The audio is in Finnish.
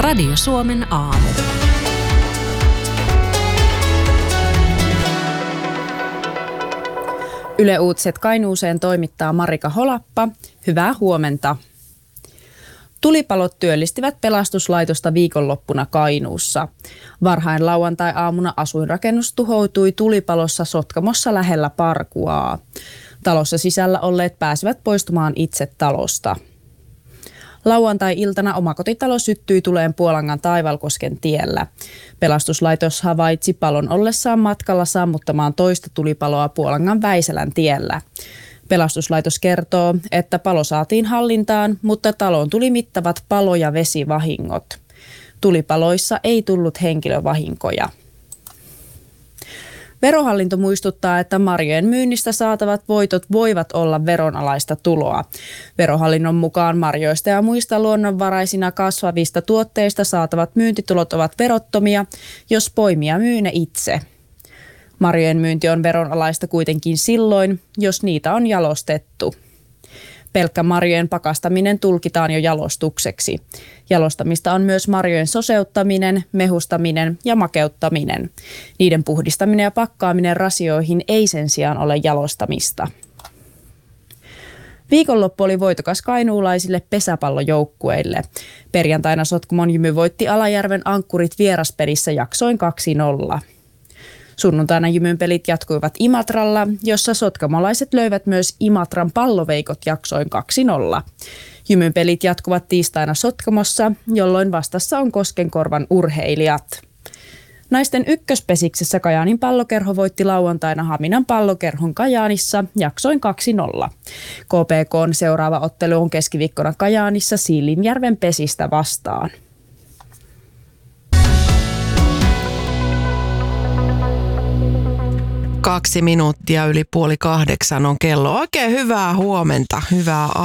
Radio Suomen aamu. Yle Uutiset Kainuuseen toimittaa Marika Holappa. Hyvää huomenta. Tulipalot työllistivät pelastuslaitosta viikonloppuna Kainuussa. Varhain lauantai-aamuna asuinrakennus tuhoutui tulipalossa Sotkamossa lähellä Parkuaa. Talossa sisällä olleet pääsivät poistumaan itse talosta. Lauantai-iltana omakotitalo syttyi tuleen Puolangan Taivalkosken tiellä. Pelastuslaitos havaitsi palon ollessaan matkalla sammuttamaan toista tulipaloa Puolangan Väisälän tiellä. Pelastuslaitos kertoo, että palo saatiin hallintaan, mutta taloon tuli mittavat palo- ja vesivahingot. Tulipaloissa ei tullut henkilövahinkoja. Verohallinto muistuttaa, että marjojen myynnistä saatavat voitot voivat olla veronalaista tuloa. Verohallinnon mukaan marjoista ja muista luonnonvaraisina kasvavista tuotteista saatavat myyntitulot ovat verottomia, jos poimija myy ne itse. Marjojen myynti on veronalaista kuitenkin silloin, jos niitä on jalostettu. Pelkkä marjojen pakastaminen tulkitaan jo jalostukseksi. Jalostamista on myös marjojen soseuttaminen, mehustaminen ja makeuttaminen. Niiden puhdistaminen ja pakkaaminen rasioihin ei sen sijaan ole jalostamista. Viikonloppu oli voitokas kainuulaisille pesäpallojoukkueille. Perjantaina Sotkamon Jymy voitti Alajärven Ankkurit vieraspelissä jaksoin 2-0. Sunnuntaina Jymyn pelit jatkuivat Imatralla, jossa sotkamolaiset löivät myös Imatran palloveikot jaksoin 2-0. Jymyn pelit jatkuvat tiistaina Sotkamossa, jolloin vastassa on Koskenkorvan urheilijat. Naisten ykköspesiksessä Kajaanin pallokerho voitti lauantaina Haminan pallokerhon Kajaanissa jaksoin 2-0. KPK:n seuraava ottelu on keskiviikkona Kajaanissa Siilinjärven pesistä vastaan. 2 minuuttia yli 7:30 on kello. Oikein hyvää huomenta, hyvää